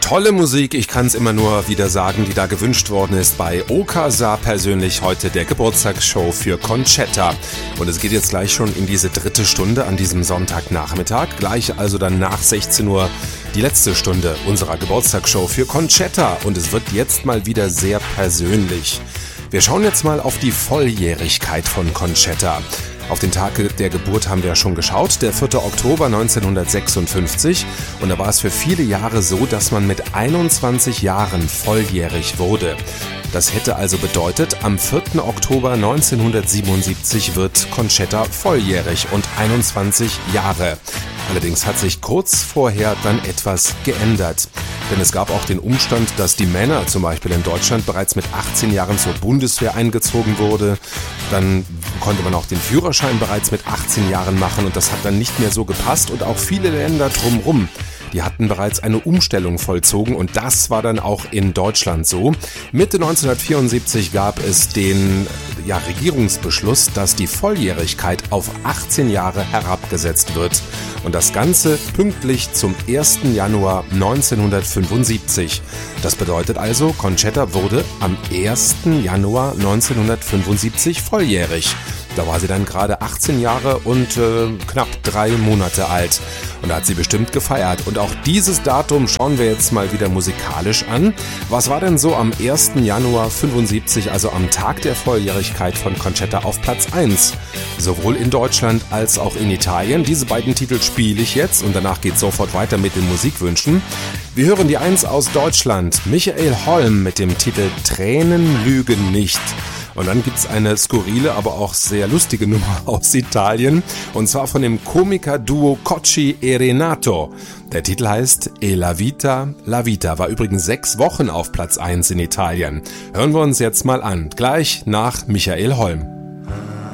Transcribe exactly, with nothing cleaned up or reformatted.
Tolle Musik, ich kann es immer nur wieder sagen, die da gewünscht worden ist bei Okasa persönlich heute der Geburtstagsshow für Concetta. Und es geht jetzt gleich schon in diese dritte Stunde an diesem Sonntagnachmittag. Gleich also dann nach sechzehn Uhr die letzte Stunde unserer Geburtstagsshow für Concetta. Und es wird jetzt mal wieder sehr persönlich. Wir schauen jetzt mal auf die Volljährigkeit von Concetta. Auf den Tag der Geburt haben wir ja schon geschaut, der vierte Oktober neunzehnhundertsechsundfünfzig. Und da war es für viele Jahre so, dass man mit einundzwanzig Jahren volljährig wurde. Das hätte also bedeutet, am vierten Oktober neunzehnhundertsiebenundsiebzig wird Concetta volljährig und einundzwanzig Jahre. Allerdings hat sich kurz vorher dann etwas geändert. Denn es gab auch den Umstand, dass die Männer zum Beispiel in Deutschland bereits mit achtzehn Jahren zur Bundeswehr eingezogen wurde. Dann konnte man auch den Führerschein bereits mit achtzehn Jahren machen und das hat dann nicht mehr so gepasst. Und auch viele Länder drumherum, die hatten bereits eine Umstellung vollzogen und das war dann auch in Deutschland so. Mitte neunzehnhundertvierundsiebzig gab es den ja, Regierungsbeschluss, dass die Volljährigkeit auf achtzehn Jahre herabgesetzt wird. Und das Ganze pünktlich zum ersten Januar neunzehnhundertfünfundsiebzig. Das bedeutet also, Concetta wurde am ersten Januar neunzehnhundertfünfundsiebzig volljährig. Da war sie dann gerade achtzehn Jahre und äh, knapp drei Monate alt. Und da hat sie bestimmt gefeiert. Und auch dieses Datum schauen wir jetzt mal wieder musikalisch an. Was war denn so am ersten Januar fünfundsiebzig, also am Tag der Volljährigkeit von Concetta auf Platz eins? Sowohl in Deutschland als auch in Italien. Diese beiden Titel spiele ich jetzt und danach geht es sofort weiter mit den Musikwünschen. Wir hören die eins aus Deutschland. Michael Holm mit dem Titel Tränen lügen nicht. Und dann gibt's eine skurrile, aber auch sehr lustige Nummer aus Italien. Und zwar von dem Komiker-Duo Cocchi e Renato. Der Titel heißt E la vita, la vita. War übrigens sechs Wochen auf Platz eins in Italien. Hören wir uns jetzt mal an. Gleich nach Michael Holm.